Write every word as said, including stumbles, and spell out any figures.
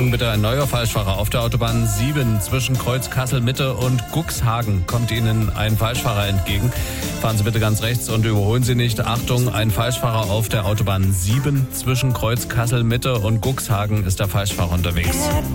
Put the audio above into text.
Achtung bitte, ein neuer Falschfahrer auf der Autobahn sieben zwischen Kreuz Kassel Mitte und Guxhagen kommt Ihnen ein Falschfahrer entgegen. Fahren Sie bitte ganz rechts und überholen Sie nicht. Achtung, ein Falschfahrer auf der Autobahn sieben zwischen Kreuz Kassel Mitte und Guxhagen ist der Falschfahrer unterwegs.